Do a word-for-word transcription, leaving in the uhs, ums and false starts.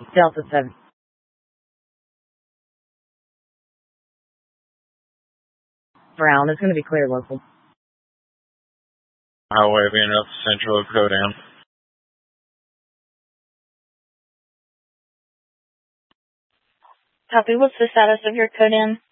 Delta seven. Brown is going to be clear local. Highway being up Central code down. Copy. What's the status of your code in?